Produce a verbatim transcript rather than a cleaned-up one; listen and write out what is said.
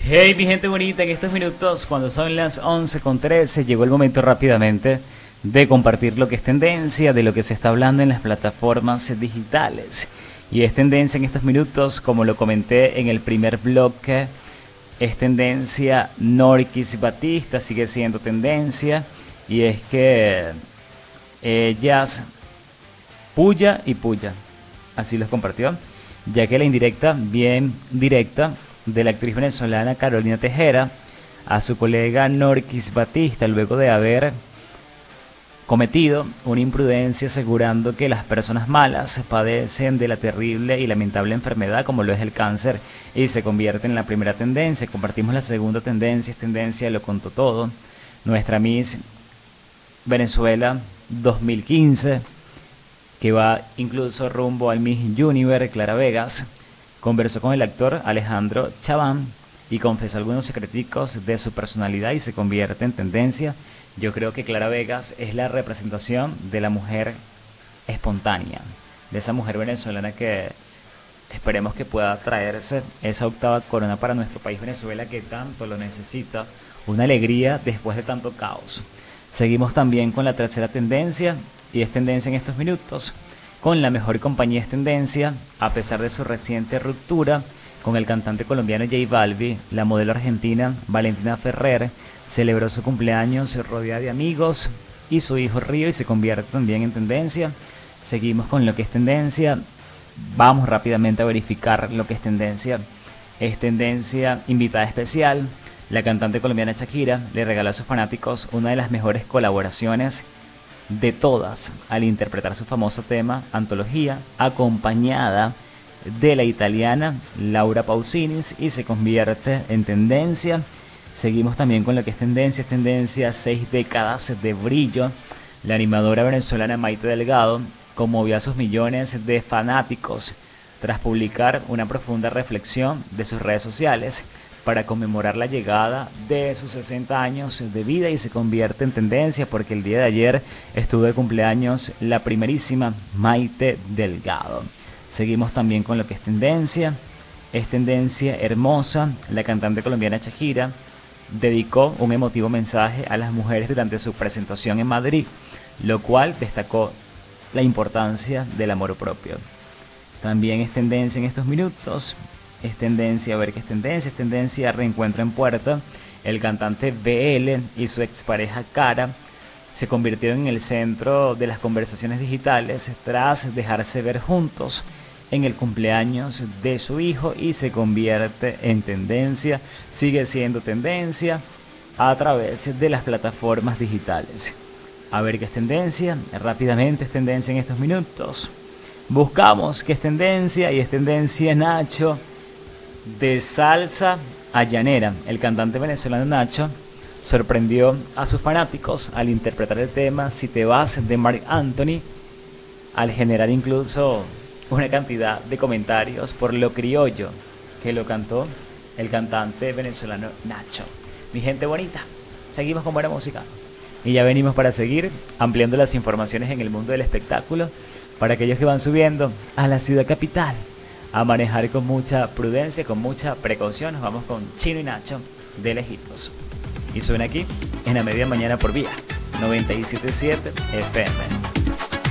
Hey, mi gente bonita, en estos minutos, cuando son las once con trece, llegó el momento rápidamente de compartir lo que es tendencia, de lo que se está hablando en las plataformas digitales. Y es tendencia en estos minutos, como lo comenté en el primer bloque, es tendencia Norquis Batista, sigue siendo tendencia. Y es que ellas puya y puya, así los compartió, ya que la indirecta, bien directa, de la actriz venezolana Carolina Tejera a su colega Norquis Batista, luego de haber cometido una imprudencia asegurando que las personas malas padecen de la terrible y lamentable enfermedad como lo es el cáncer y se convierte en la primera tendencia. Compartimos la segunda tendencia, es tendencia, lo contó todo. Nuestra Miss Venezuela dos mil quince, que va incluso rumbo al Miss Universe, Clara Vegas, conversó con el actor Alejandro Chaván y confesó algunos secreticos de su personalidad y se convierte en tendencia. Yo creo que Clara Vegas es la representación de la mujer espontánea, de esa mujer venezolana que esperemos que pueda traerse esa octava corona para nuestro país Venezuela, que tanto lo necesita, una alegría después de tanto caos. Seguimos también con la tercera tendencia, y es tendencia en estos minutos, con la mejor compañía es tendencia, a pesar de su reciente ruptura con el cantante colombiano J Balvin. La modelo argentina Valentina Ferrer celebró su cumpleaños rodeada de amigos y su hijo Río y se convierte también en tendencia. Seguimos con lo que es tendencia, vamos rápidamente a verificar lo que es tendencia. Es tendencia invitada especial, la cantante colombiana Shakira le regaló a sus fanáticos una de las mejores colaboraciones de todas al interpretar su famoso tema Antología, acompañada de la italiana Laura Pausini, y se convierte en tendencia. Seguimos también con lo que es tendencia, es tendencia seis décadas de brillo. La animadora venezolana Maite Delgado conmovió a sus millones de fanáticos tras publicar una profunda reflexión de sus redes sociales para conmemorar la llegada de sus sesenta años de vida y se convierte en tendencia porque el día de ayer estuvo de cumpleaños la primerísima Maite Delgado. Seguimos también con lo que es tendencia, es tendencia hermosa. La cantante colombiana Shakira dedicó un emotivo mensaje a las mujeres durante su presentación en Madrid, lo cual destacó la importancia del amor propio. También es tendencia en estos minutos, es tendencia, a ver qué es tendencia, es tendencia reencuentro en puerta. El cantante B L y su expareja Cara se convirtieron en el centro de las conversaciones digitales tras dejarse ver juntos en el cumpleaños de su hijo y se convierte en tendencia, sigue siendo tendencia a través de las plataformas digitales. A ver qué es tendencia, rápidamente es tendencia en estos minutos. Buscamos qué es tendencia y es tendencia Nacho de salsa a llanera. El cantante venezolano Nacho sorprendió a sus fanáticos al interpretar el tema Si te vas de Marc Anthony, al generar incluso una cantidad de comentarios por lo criollo que lo cantó el cantante venezolano Nacho. Mi gente bonita, seguimos con buena música y ya venimos para seguir ampliando las informaciones en el mundo del espectáculo para aquellos que van subiendo a la ciudad capital a manejar con mucha prudencia, con mucha precaución. Nos vamos con Chino y Nacho de lejitos y suena aquí en la media mañana por Vía noventa y siete punto siete F M.